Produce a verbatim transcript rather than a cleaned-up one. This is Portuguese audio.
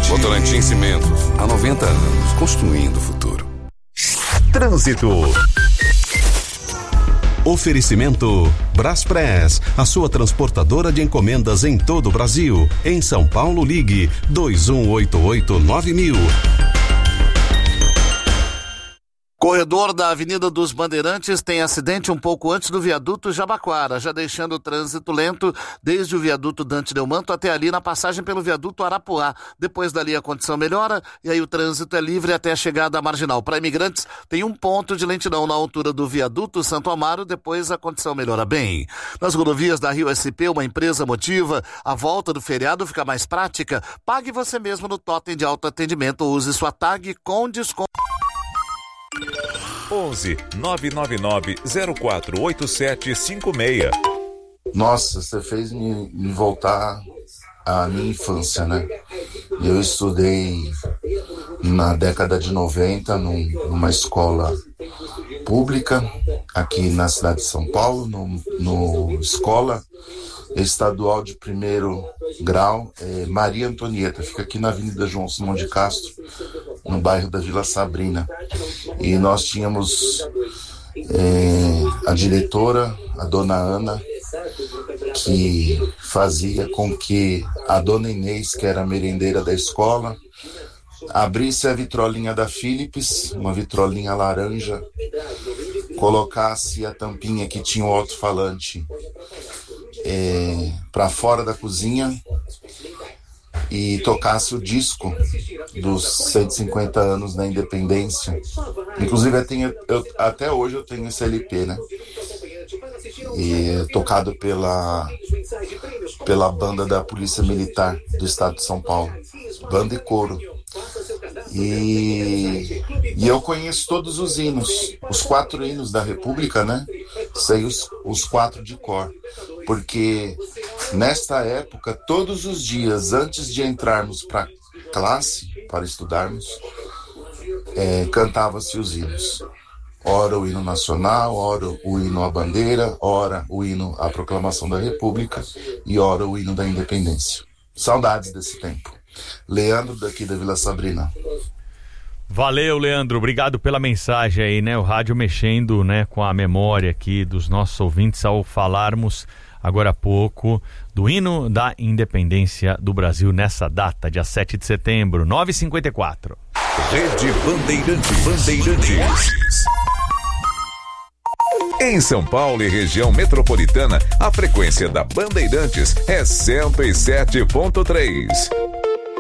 Votorantim Cimentos, há noventa anos, construindo o futuro. Trânsito. Oferecimento Braspress, a sua transportadora de encomendas em todo o Brasil. Em São Paulo, ligue dois um oito oito nove mil. Corredor da Avenida dos Bandeirantes tem acidente um pouco antes do viaduto Jabaquara, já deixando o trânsito lento desde o viaduto Dante Delmanto até ali na passagem pelo viaduto Arapuá. Depois dali a condição melhora e aí o trânsito é livre até a chegada à Marginal. Para imigrantes tem um ponto de lentidão na altura do viaduto Santo Amaro, depois a condição melhora bem. Nas rodovias da Rio S P, uma empresa motiva a volta do feriado fica mais prática. Pague você mesmo no totem de autoatendimento ou use sua tag com desconto. onze nove nove nove zero quatro oito sete cinco seis. Nossa, você fez me, me voltar à minha infância, né? Eu estudei na década de noventa num, numa escola pública aqui na cidade de São Paulo, no, no escola estadual de primeiro grau, é, Maria Antonieta, fica aqui na Avenida João Simão de Castro, no bairro da Vila Sabrina. E nós tínhamos é, a diretora, a dona Ana, que fazia com que a dona Inês, que era a merendeira da escola, abrisse a vitrolinha da Philips, uma vitrolinha laranja, colocasse a tampinha que tinha o alto-falante é, para fora da cozinha e tocasse o disco dos cento e cinquenta anos da independência. Inclusive eu tenho, eu, até hoje eu tenho esse L P, né? E, tocado pela, pela banda da Polícia Militar do Estado de São Paulo, banda e coro. E, e eu conheço todos os hinos, os quatro hinos da República, né? Sei os, os quatro de cor, porque nesta época, todos os dias, antes de entrarmos para classe, para estudarmos, é, cantava-se os hinos. Ora o hino nacional, ora o hino à bandeira, ora o hino à proclamação da República e ora o hino da independência. Saudades desse tempo. Leandro, daqui da Vila Sabrina. Valeu, Leandro, obrigado pela mensagem aí, né? O rádio mexendo, né, com a memória aqui dos nossos ouvintes ao falarmos agora há pouco do hino da independência do Brasil nessa data, dia sete de setembro, nove e cinquenta e quatro. Rede Bandeirantes. Bandeirantes. Em São Paulo e região metropolitana, a frequência da Bandeirantes é cento e sete ponto três.